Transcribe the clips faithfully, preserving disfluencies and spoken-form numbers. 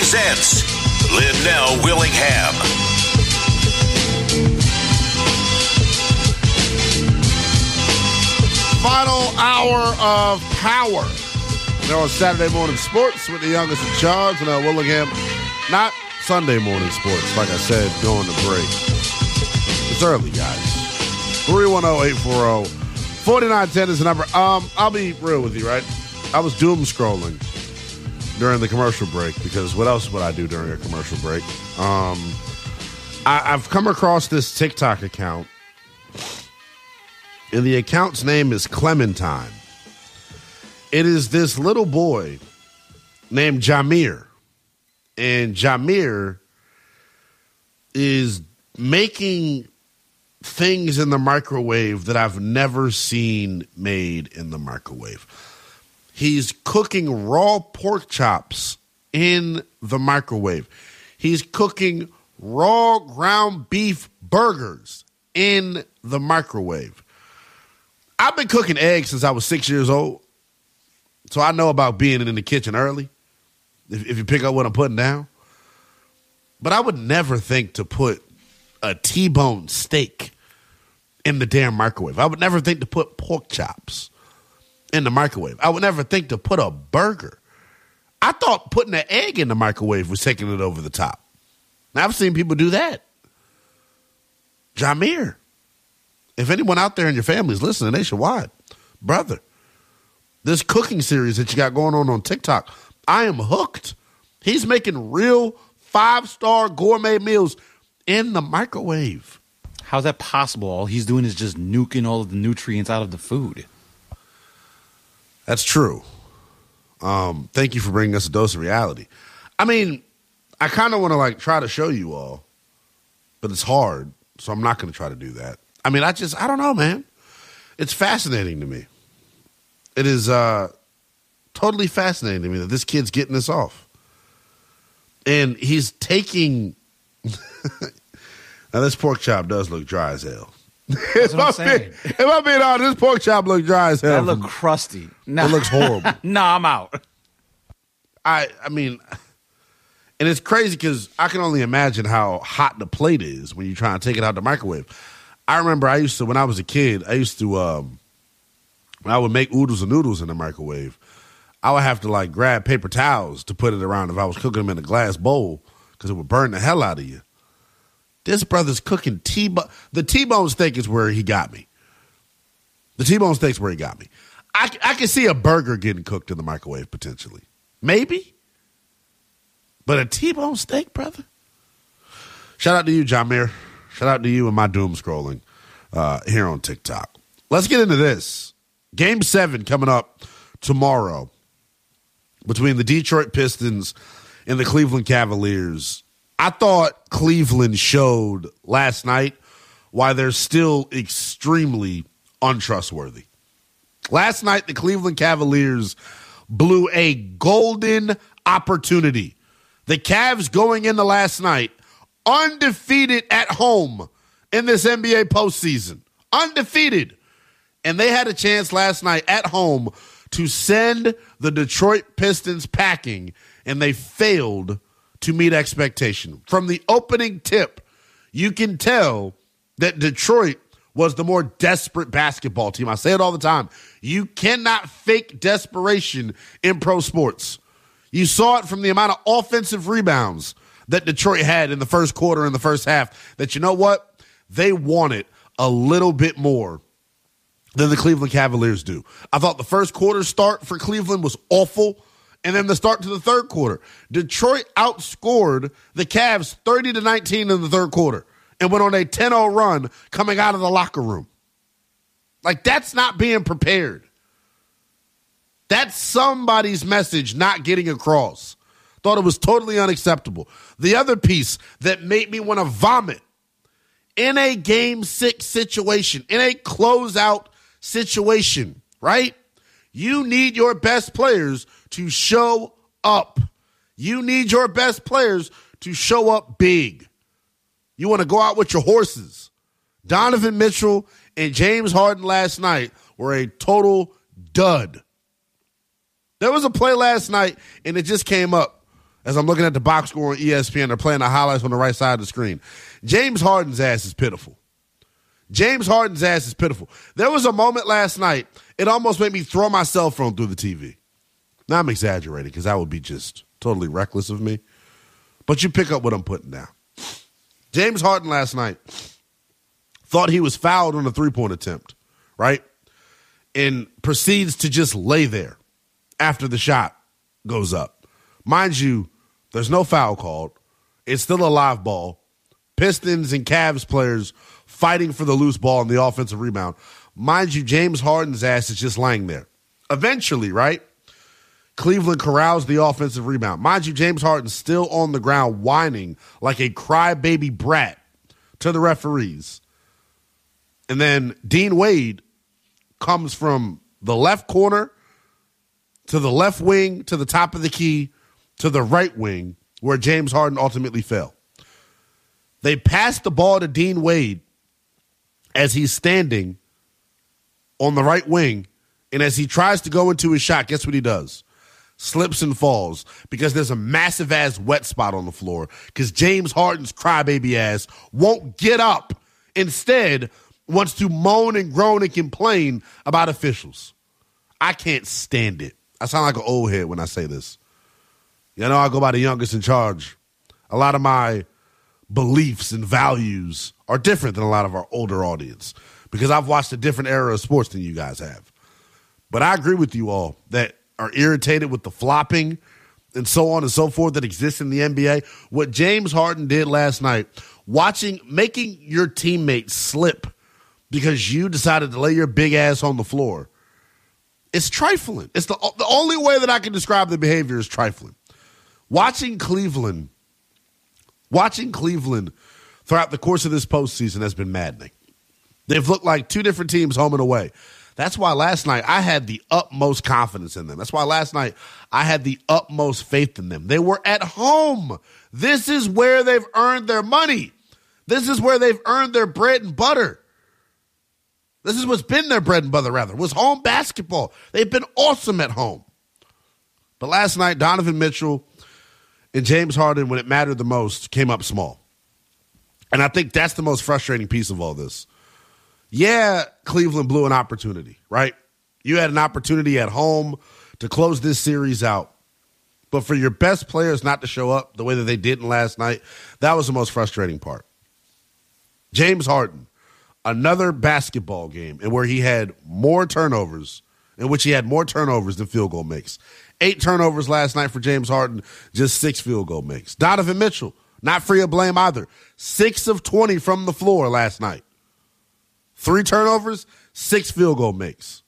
presents Linnell Willingham. Final hour of power. They're on Saturday morning sports with the youngest in charge, Linnell Willingham. Not Sunday morning sports, like I said, during the break. It's early, guys. three one zero, eight four zero, four nine one zero is the number. Um, I'll be real with you, right? I was doom scrolling during the commercial break because what else would I do during a commercial break? Um, I, I've come across this TikTok account, and the account's name is Clementine. It is this little boy named Jameer, and Jameer is making things in the microwave that I've never seen made in the microwave. He's cooking raw pork chops in the microwave. He's cooking raw ground beef burgers in the microwave. I've been cooking eggs since I was six years old, so I know about being in the kitchen early, if, if you pick up what I'm putting down. But I would never think to put a T-bone steak in the damn microwave. I would never think to put pork chops in the microwave. I would never think to put a burger. I thought putting an egg in the microwave was taking it over the top. Now, I've seen people do that. Jameer, if anyone out there in your family is listening nationwide, brother, this cooking series that you got going on on TikTok, I am hooked. He's making real five-star gourmet meals in the microwave. How's that possible? All he's doing is just nuking all of the nutrients out of the food. That's true. Um, thank you for bringing us a dose of reality. I mean, I kind of want to like try to show you all, but it's hard, so I'm not going to try to do that. I mean, I just, I don't know, man. It's fascinating to me. It is uh, totally fascinating to me that this kid's getting this off. And he's taking... Now, this pork chop does look dry as hell. That's what I'm saying. If I'm being honest, this pork chop looks dry as hell. That look crusty. Nah. It looks horrible. Nah, I'm out. I I mean, and it's crazy because I can only imagine how hot the plate is when you try and take it out the microwave. I remember I used to, when I was a kid, I used to, um, when I would make oodles and noodles in the microwave, I would have to like grab paper towels to put it around if I was cooking them in a glass bowl because it would burn the hell out of you. This brother's cooking T-bone. The T-bone steak is where he got me. The T-bone steak's where he got me. I, I can see a burger getting cooked in the microwave potentially. Maybe. But a T-bone steak, brother? Shout out to you, Jameer. Shout out to you and my doom scrolling uh, here on TikTok. Let's get into this. Game seven coming up tomorrow between the Detroit Pistons and the Cleveland Cavaliers. I thought Cleveland showed last night why they're still extremely untrustworthy. Last night, the Cleveland Cavaliers blew a golden opportunity. The Cavs going into last night undefeated at home in this N B A postseason. Undefeated. And they had a chance last night at home to send the Detroit Pistons packing, and they failed to meet expectation. From the opening tip, you can tell that Detroit was the more desperate basketball team. I say it all the time. You cannot fake desperation in pro sports. You saw it from the amount of offensive rebounds that Detroit had in the first quarter and the first half, that you know what? They wanted a little bit more than the Cleveland Cavaliers do. I thought the first quarter start for Cleveland was awful. And then the start to the third quarter, Detroit outscored the Cavs thirty to nineteen in the third quarter and went on a ten oh run coming out of the locker room. Like, that's not being prepared. That's somebody's message not getting across. Thought it was totally unacceptable. The other piece that made me want to vomit, in a game six situation, in a closeout situation, right? You need your best players to show up. You need your best players to show up big. You want to go out with your horses. Donovan Mitchell and James Harden last night were a total dud. There was a play last night, and it just came up as I'm looking at the box score on E S P N. They're playing the highlights on the right side of the screen. James Harden's ass is pitiful. James Harden's ass is pitiful. There was a moment last night, it almost made me throw my cell phone through the T V. Now I'm exaggerating because that would be just totally reckless of me. But you pick up what I'm putting down. James Harden last night thought he was fouled on a three-point attempt, right? And proceeds to just lay there after the shot goes up. Mind you, there's no foul called. It's still a live ball. Pistons and Cavs players fighting for the loose ball and the offensive rebound. Mind you, James Harden's ass is just laying there. Eventually, right? Cleveland corrals the offensive rebound. Mind you, James Harden's still on the ground whining like a crybaby brat to the referees. And then Dean Wade comes from the left corner to the left wing to the top of the key to the right wing where James Harden ultimately fell. They pass the ball to Dean Wade as he's standing on the right wing, and as he tries to go into his shot, guess what he does? Slips and falls because there's a massive-ass wet spot on the floor because James Harden's crybaby ass won't get up. Instead, wants to moan and groan and complain about officials. I can't stand it. I sound like an old head when I say this. You know, I go by the youngest in charge. A lot of my beliefs and values are different than a lot of our older audience because I've watched a different era of sports than you guys have. But I agree with you all that are irritated with the flopping and so on and so forth that exists in the N B A. What James Harden did last night, watching, making your teammate slip because you decided to lay your big ass on the floor, it's trifling. It's the, the only way that I can describe the behavior is trifling. Watching Cleveland, watching Cleveland throughout the course of this postseason has been maddening. They've looked like two different teams home and away. That's why last night I had the utmost confidence in them. That's why last night I had the utmost faith in them. They were at home. This is where they've earned their money. This is where they've earned their bread and butter. This is what's been their bread and butter, rather, was home basketball. They've been awesome at home. But last night, Donovan Mitchell and James Harden, when it mattered the most, came up small. And I think that's the most frustrating piece of all this. Yeah, Cleveland blew an opportunity, right? You had an opportunity at home to close this series out. But for your best players not to show up the way that they didn't last night, that was the most frustrating part. James Harden, another basketball game in where he had more turnovers, in which he had more turnovers than field goal makes. Eight turnovers last night for James Harden, just six field goal makes. Donovan Mitchell, not free of blame either. Six of twenty from the floor last night. Three turnovers, six field goal makes.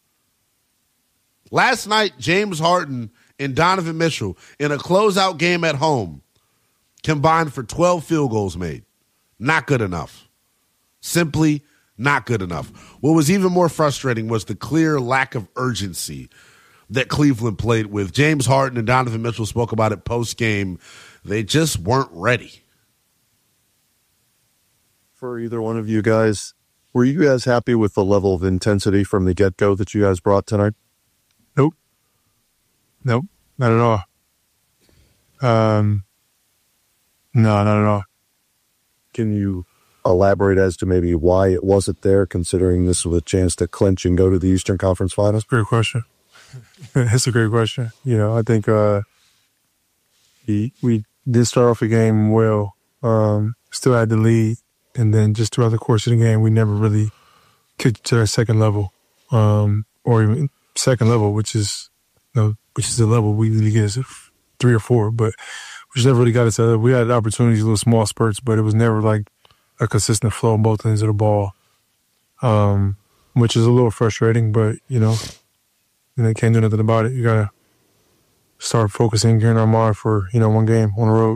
Last night, James Harden and Donovan Mitchell in a closeout game at home combined for twelve field goals made. Not good enough. Simply not good enough. What was even more frustrating was the clear lack of urgency that Cleveland played with. James Harden and Donovan Mitchell spoke about it post-game. They just weren't ready. For either one of you guys, were you guys happy with the level of intensity from the get-go that you guys brought tonight? Nope. Nope. Not at all. Um, no, not at all. Can you elaborate as to maybe why it wasn't there, considering this was a chance to clinch and go to the Eastern Conference Finals? Great question. That's a great question. You know, I think uh, we, we did start off the game well. Um, still had the lead. And then just throughout the course of the game, we never really kicked to that second level, um, or even second level, which is, you know, which is the level we usually get as three or four, but which never really got us out. We had opportunities, little small spurts, but it was never like a consistent flow on both ends of the ball, um, which is a little frustrating. But you know, you know, can't do nothing about it. You gotta start focusing, gearing our mind for you know one game on the road.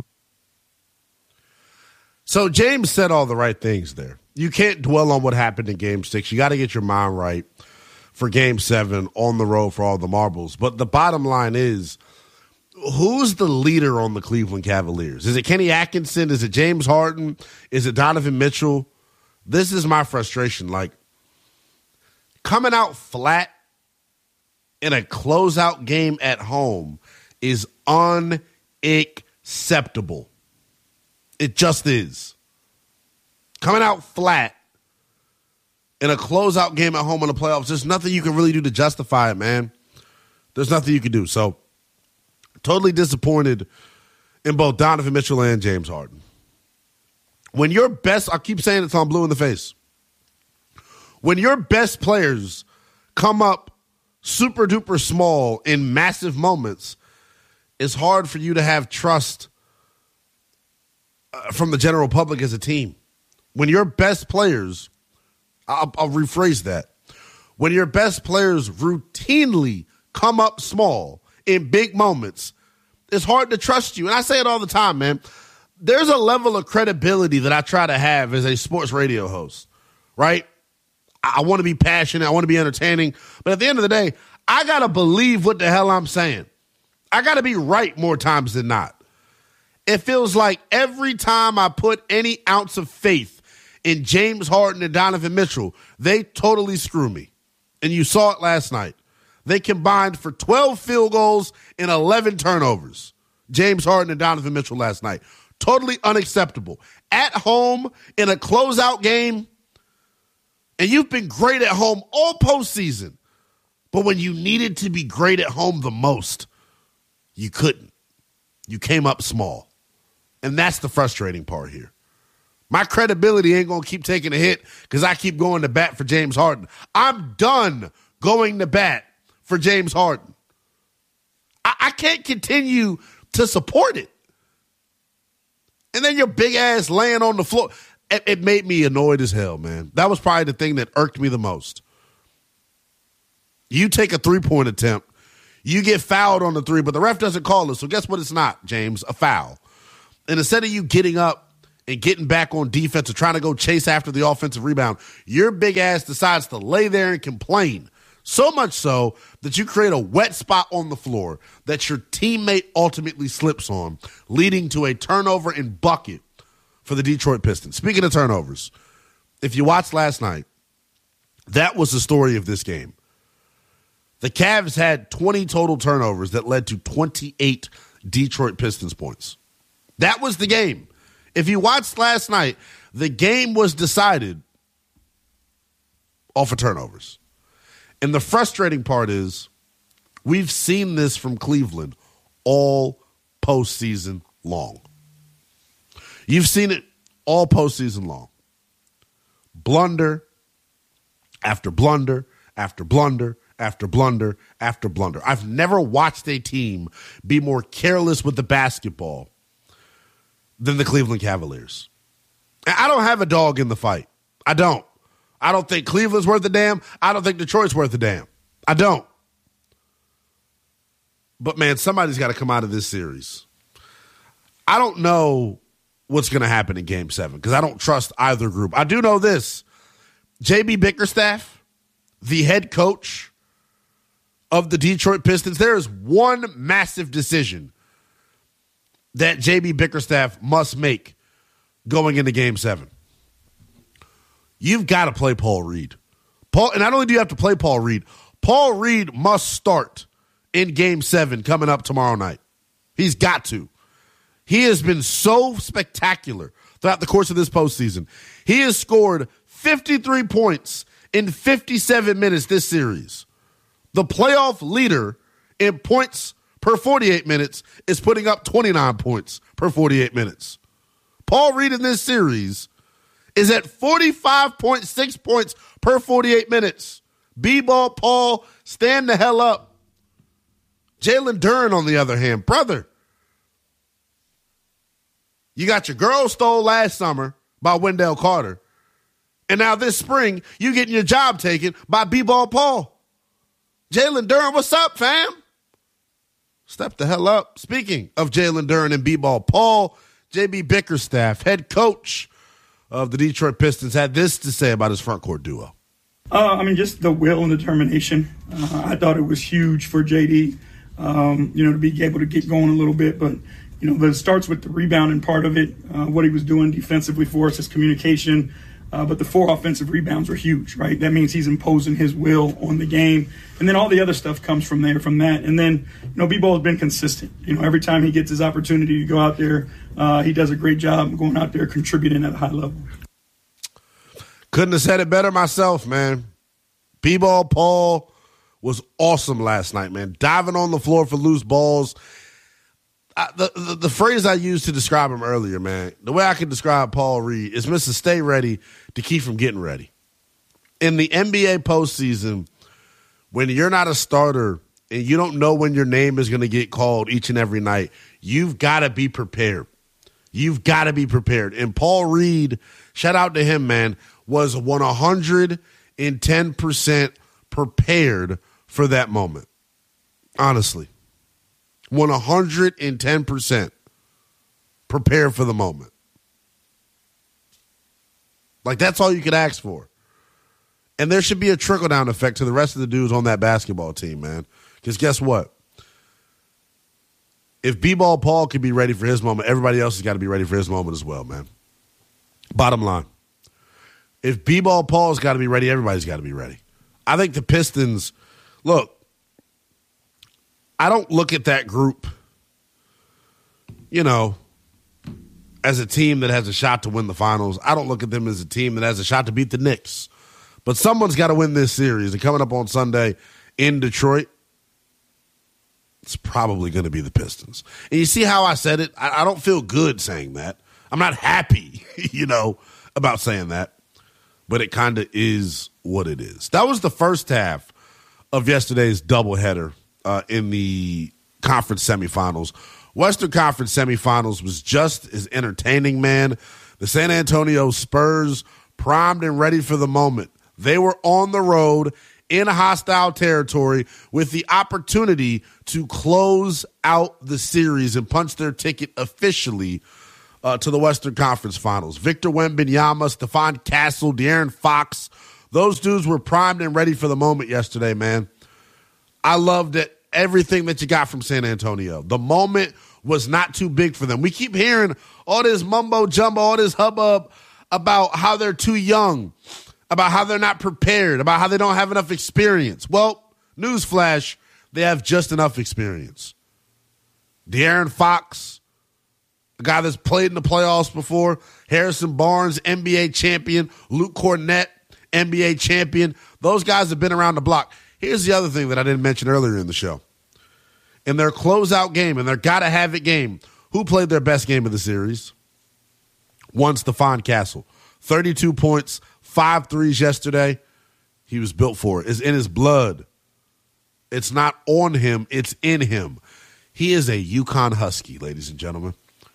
So James said all the right things there. You can't dwell on what happened in game six. You got to get your mind right for game seven on the road for all the marbles. But the bottom line is, who's the leader on the Cleveland Cavaliers? Is it Kenny Atkinson? Is it James Harden? Is it Donovan Mitchell? This is my frustration. Like, coming out flat in a closeout game at home is unacceptable. unacceptable. It just is. Coming out flat in a closeout game at home in the playoffs, there's nothing you can really do to justify it, man. There's nothing you can do. So, totally disappointed in both Donovan Mitchell and James Harden. When your best, I keep saying it till I'm blue in the face. When your best players come up super duper small in massive moments, it's hard for you to have trust uh, from the general public as a team. When your best players, I'll, I'll rephrase that. When your best players routinely come up small in big moments, it's hard to trust you. And I say it all the time, man. There's a level of credibility that I try to have as a sports radio host, right? I want to be passionate. I want to be entertaining. But at the end of the day, I got to believe what the hell I'm saying. I got to be right more times than not. It feels like every time I put any ounce of faith in James Harden and Donovan Mitchell, they totally screw me. And you saw it last night. They combined for twelve field goals and eleven turnovers. James Harden and Donovan Mitchell last night. Totally unacceptable. At home in a closeout game, and you've been great at home all postseason, but when you needed to be great at home the most, you couldn't. You came up small. And that's the frustrating part here. My credibility ain't going to keep taking a hit because I keep going to bat for James Harden. I'm done going to bat for James Harden. I, I can't continue to support it. And then your big ass laying on the floor. It, it made me annoyed as hell, man. That was probably the thing that irked me the most. You take a three-point attempt. You get fouled on the three, but the ref doesn't call it. So guess what it's not, James? A foul. And instead of you getting up and getting back on defense or trying to go chase after the offensive rebound, your big ass decides to lay there and complain. So much so that you create a wet spot on the floor that your teammate ultimately slips on, leading to a turnover and bucket for the Detroit Pistons. Speaking of turnovers, if you watched last night, that was the story of this game. The Cavs had twenty total turnovers that led to twenty-eight Detroit Pistons points. That was the game. If you watched last night, the game was decided off of turnovers. And the frustrating part is we've seen this from Cleveland all postseason long. You've seen it all postseason long. Blunder after blunder after blunder after blunder after blunder. I've never watched a team be more careless with the basketball than the Cleveland Cavaliers. And I don't have a dog in the fight. I don't. I don't think Cleveland's worth a damn. I don't think Detroit's worth a damn. I don't. But, man, somebody's got to come out of this series. I don't know what's going to happen in Game seven because I don't trust either group. I do know this. J B Bickerstaff, the head coach of the Detroit Pistons, there is one massive decision that J B Bickerstaff must make going into Game seven. You've got to play Paul Reed. Paul, and not only do you have to play Paul Reed, Paul Reed must start in Game seven coming up tomorrow night. He's got to. He has been so spectacular throughout the course of this postseason. He has scored fifty-three points in fifty-seven minutes this series. The playoff leader in points per forty-eight minutes is putting up twenty-nine points per forty-eight minutes. Paul Reed in this series is at forty-five point six points per forty-eight minutes. B-ball, Paul, stand the hell up. Jalen Duren, on the other hand, brother, you got your girl stole last summer by Wendell Carter, and now this spring you getting your job taken by B-ball Paul. Jalen Duren, what's up, fam? Step the hell up. Speaking of Jalen Duren and B-ball Paul, J B Bickerstaff, head coach of the Detroit Pistons, had this to say about his front court duo. Uh, I mean, just the will and determination. Uh, I thought it was huge for J D, um, you know, to be able to get going a little bit. But, you know, but it starts with the rebounding part of it, uh, what he was doing defensively for us, his communication, Uh, but the four offensive rebounds are huge, right? That means he's imposing his will on the game. And then all the other stuff comes from there, from that. And then, you know, B-Ball has been consistent. You know, every time he gets his opportunity to go out there, uh, he does a great job going out there contributing at a high level. Couldn't have said it better myself, man. B-Ball Paul was awesome last night, man. Diving on the floor for loose balls. I, the, the the phrase I used to describe him earlier, man, the way I can describe Paul Reed is Mister Stay Ready to keep from getting ready. In the N B A postseason, when you're not a starter and you don't know when your name is going to get called each and every night, you've got to be prepared. You've got to be prepared. And Paul Reed, shout out to him, man, was one hundred ten percent prepared for that moment. Honestly. one hundred ten percent prepared for the moment. Like, that's all you could ask for. And there should be a trickle-down effect to the rest of the dudes on that basketball team, man. Because guess what? If B-Ball Paul could be ready for his moment, everybody else has got to be ready for his moment as well, man. Bottom line. If B-Ball Paul's got to be ready, everybody's got to be ready. I think the Pistons, look, I don't look at that group, you know, as a team that has a shot to win the finals. I don't look at them as a team that has a shot to beat the Knicks. But someone's got to win this series. And coming up on Sunday in Detroit, it's probably going to be the Pistons. And you see how I said it? I, I don't feel good saying that. I'm not happy, you know, about saying that. But it kind of is what it is. That was the first half of yesterday's doubleheader. Uh, in the conference semifinals. Western Conference semifinals was just as entertaining, man. The San Antonio Spurs primed and ready for the moment. They were on the road in hostile territory with the opportunity to close out the series and punch their ticket officially uh, to the Western Conference Finals. Victor Wembanyama, Stephon Castle, De'Aaron Fox, those dudes were primed and ready for the moment yesterday, man. I loved it. Everything that you got from San Antonio. The moment was not too big for them. We keep hearing all this mumbo jumbo, all this hubbub about how they're too young, about how they're not prepared, about how they don't have enough experience. Well, newsflash, they have just enough experience. De'Aaron Fox, a guy that's played in the playoffs before. Harrison Barnes, N B A champion. Luke Cornett, N B A champion. Those guys have been around the block. Here's the other thing that I didn't mention earlier in the show. In their closeout game, in their gotta-have-it game, who played their best game of the series? One, Stephon Castle. thirty-two points, five threes yesterday. He was built for it. It's in his blood. It's not on him. It's in him. He is a UConn Husky, ladies and gentlemen.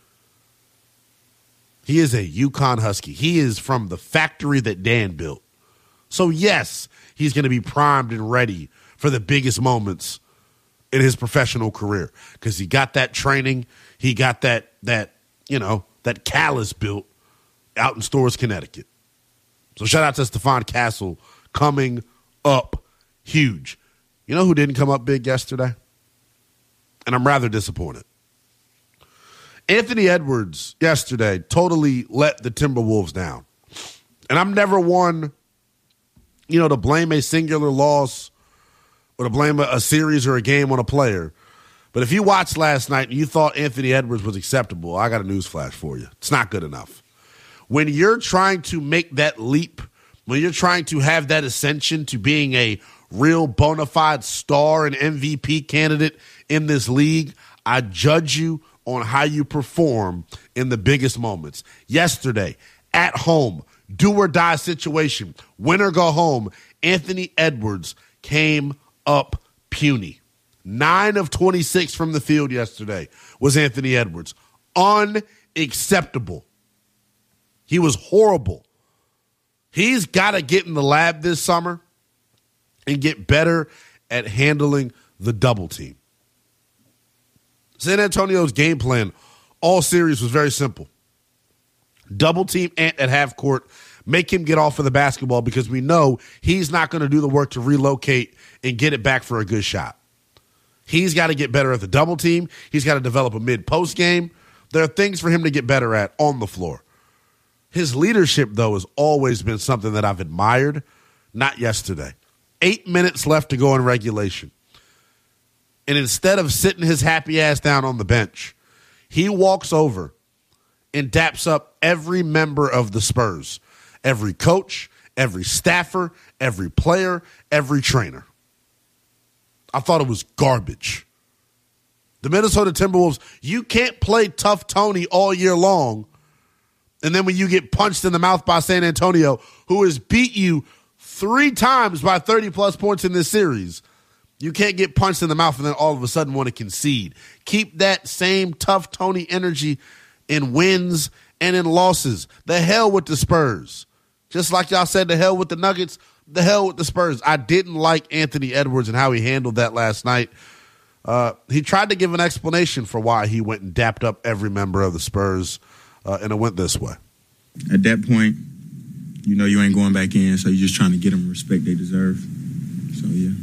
He is a UConn Husky. He is from the factory that Dan built. So, yes, he's going to be primed and ready for the biggest moments in his professional career because he got that training. He got that, that you know, that callus built out in Storrs, Connecticut. So shout out to Stephon Castle coming up huge. You know who didn't come up big yesterday? And I'm rather disappointed. Anthony Edwards yesterday totally let the Timberwolves down. And I'm never one, you know, to blame a singular loss or to blame a, a series or a game on a player. But if you watched last night and you thought Anthony Edwards was acceptable, I got a news flash for you. It's not good enough. When you're trying to make that leap, when you're trying to have that ascension to being a real bona fide star and M V P candidate in this league, I judge you on how you perform in the biggest moments. Yesterday, at home, do or die situation, win or go home, Anthony Edwards came up puny. Nine of twenty-six from the field yesterday was Anthony Edwards. Unacceptable. He was horrible. He's got to get in the lab this summer and get better at handling the double team. San Antonio's game plan all series was very simple. Double team Ant at half court, make him get off of the basketball because we know he's not going to do the work to relocate and get it back for a good shot. He's got to get better at the double team. He's got to develop a mid-post game. There are things for him to get better at on the floor. His leadership, though, has always been something that I've admired, not yesterday. Eight minutes left to go in regulation. And instead of sitting his happy ass down on the bench, he walks over and daps up every member of the Spurs, every coach, every staffer, every player, every trainer. I thought it was garbage. The Minnesota Timberwolves, you can't play tough Tony all year long, and then when you get punched in the mouth by San Antonio, who has beat you three times by thirty-plus points in this series, you can't get punched in the mouth and then all of a sudden want to concede. Keep that same tough Tony energy in wins and in losses. The hell with the Spurs. Just like y'all said, the hell with the Nuggets, the hell with the Spurs. I didn't like Anthony Edwards and how he handled that last night. Uh, he tried to give an explanation for why he went and dapped up every member of the Spurs, uh, and it went this way. At that point, you know you ain't going back in, so you're just trying to get them the respect they deserve. So, yeah.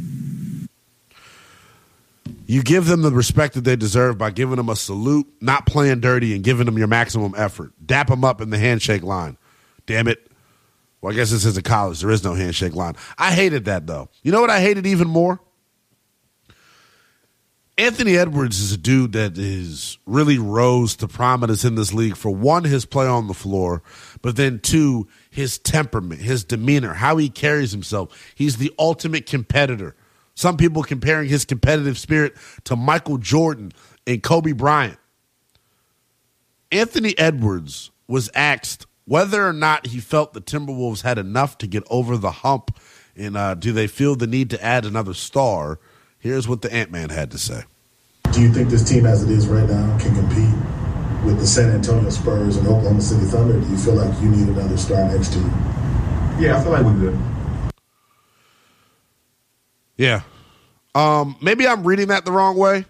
You give them the respect that they deserve by giving them a salute, not playing dirty, and giving them your maximum effort. Dap them up in the handshake line. Damn it. Well, I guess this isn't college. There is no handshake line. I hated that, though. You know what I hated even more? Anthony Edwards is a dude that is really rose to prominence in this league for, one, his play on the floor, but then, two, his temperament, his demeanor, how he carries himself. He's the ultimate competitor. Some people comparing his competitive spirit to Michael Jordan and Kobe Bryant. Anthony Edwards was asked whether or not he felt the Timberwolves had enough to get over the hump, and uh, do they feel the need to add another star. Here's what the Ant-Man had to say. Do you think this team as it is right now can compete with the San Antonio Spurs and Oklahoma City Thunder? Do you feel like you need another star next to you? Yeah, I feel like we're good. Yeah. Um, maybe I'm reading that the wrong way.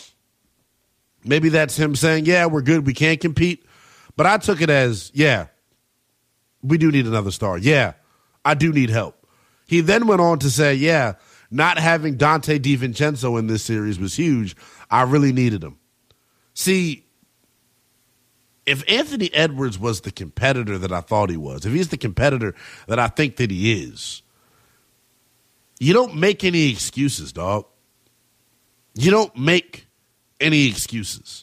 Maybe that's him saying, yeah, we're good, we can't compete. But I took it as, yeah, we do need another star. Yeah, I do need help. He then went on to say, yeah, not having Dante DiVincenzo in this series was huge. I really needed him. See, if Anthony Edwards was the competitor that I thought he was, if he's the competitor that I think that he is, you don't make any excuses, dog. You don't make any excuses.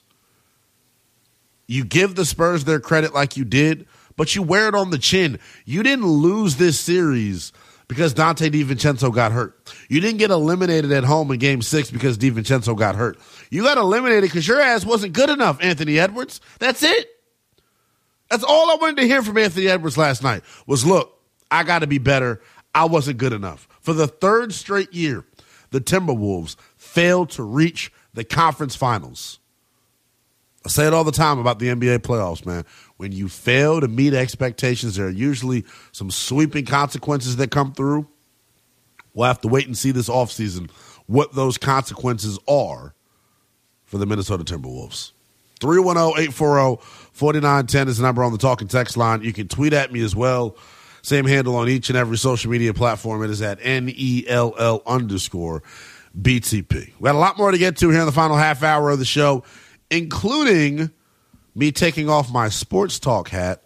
You give the Spurs their credit like you did, but you wear it on the chin. You didn't lose this series because Dante DiVincenzo got hurt. You didn't get eliminated at home in game six because DiVincenzo got hurt. You got eliminated because your ass wasn't good enough, Anthony Edwards. That's it. That's all I wanted to hear from Anthony Edwards last night was, look, I got to be better. I wasn't good enough. For the third straight year, the Timberwolves failed to reach the conference finals. I say it all the time about the N B A playoffs, man. When you fail to meet expectations, there are usually some sweeping consequences that come through. We'll have to wait and see this offseason what those consequences are for the Minnesota Timberwolves. three one zero, eight four zero, four nine one zero is the number on the talking text line. You can tweet at me as well. Same handle on each and every social media platform. It is at N E L L underscore B T P. We got a lot more to get to here in the final half hour of the show, including me taking off my sports talk hat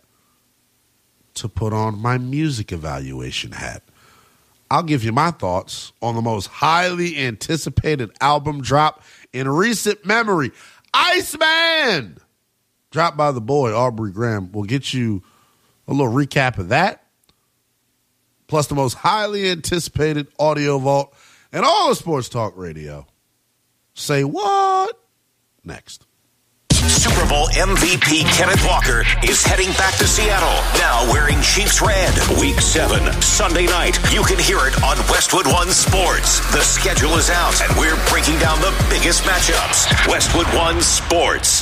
to put on my music evaluation hat. I'll give you my thoughts on the most highly anticipated album drop in recent memory, Iceman, dropped by the boy Aubrey Graham. We'll get you a little recap of that, plus the most highly anticipated audio vault and all of sports talk radio. Say what? Next. Super Bowl M V P Kenneth Walker is heading back to Seattle, now wearing Chiefs red. Week seven, Sunday night. You can hear it on Westwood One Sports. The schedule is out, and we're breaking down the biggest matchups. Westwood One Sports.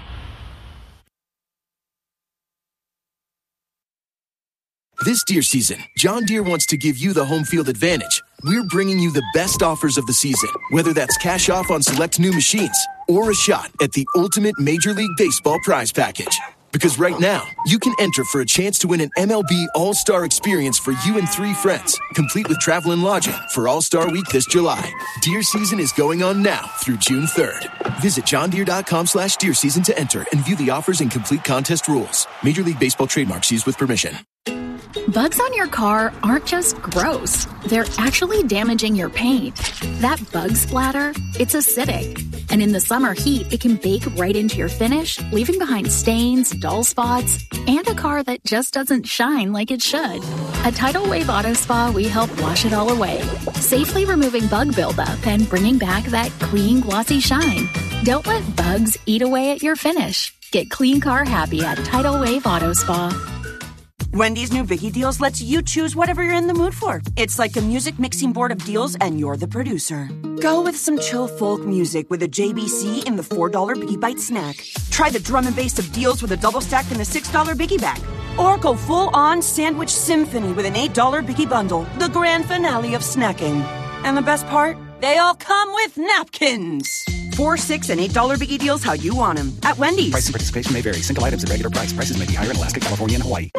This deer season, John Deere wants to give you the home field advantage. We're bringing you the best offers of the season, whether that's cash off on select new machines or a shot at the ultimate Major League Baseball prize package. Because right now, you can enter for a chance to win an M L B All-Star experience for you and three friends, complete with travel and lodging for All-Star Week this July. Deer season is going on now through June third. Visit johndeere.com slash deer season to enter and view the offers and complete contest rules. Major League Baseball trademarks used with permission. Bugs on your car aren't just gross. They're actually damaging your paint. That bug splatter, it's acidic. And in the summer heat, it can bake right into your finish, leaving behind stains, dull spots, and a car that just doesn't shine like it should. At Tidal Wave Auto Spa, we help wash it all away, safely removing bug buildup and bringing back that clean, glossy shine. Don't let bugs eat away at your finish. Get clean car happy at Tidal Wave Auto Spa. Wendy's new Biggie Deals lets you choose whatever you're in the mood for. It's like a music mixing board of deals, and you're the producer. Go with some chill folk music with a J B C in the four dollar Biggie Bite snack. Try the drum and bass of deals with a double stack in the six dollar Biggie Bag. Or go full-on sandwich symphony with an eight dollar Biggie Bundle, the grand finale of snacking. And the best part? They all come with napkins. Four, six, and eight dollar Biggie Deals how you want them at Wendy's. Price and participation may vary. Single items at regular price. Prices may be higher in Alaska, California, and Hawaii.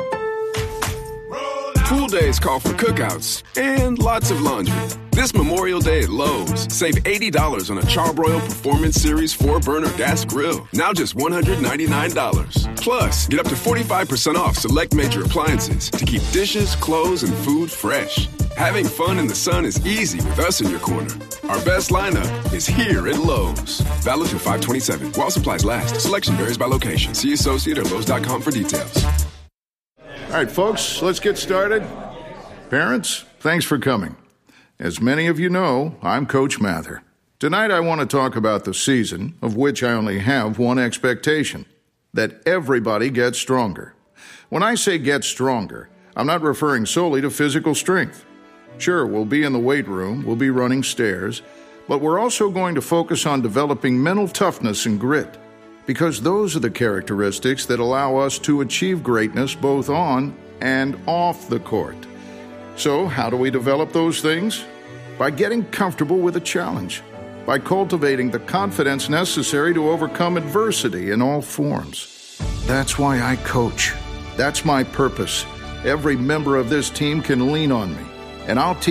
Pool days call for cookouts and lots of laundry. This Memorial Day at Lowe's, save eighty dollars on a Charbroil Performance Series four burner gas grill. Now just one hundred ninety-nine dollars. Plus, get up to forty-five percent off select major appliances to keep dishes, clothes, and food fresh. Having fun in the sun is easy with us in your corner. Our best lineup is here at Lowe's. Valid through five twenty-seven. While supplies last. Selection varies by location. See associate or Lowe's dot com for details. All right, folks, let's get started. Parents, thanks for coming. As many of you know, I'm Coach Mather. Tonight I want to talk about the season, of which I only have one expectation, that everybody gets stronger. When I say get stronger, I'm not referring solely to physical strength. Sure, we'll be in the weight room, we'll be running stairs, but we're also going to focus on developing mental toughness and grit, because those are the characteristics that allow us to achieve greatness both on and off the court. So, how do we develop those things? By getting comfortable with a challenge, by cultivating the confidence necessary to overcome adversity in all forms. That's why I coach. That's my purpose. Every member of this team can lean on me, and I'll teach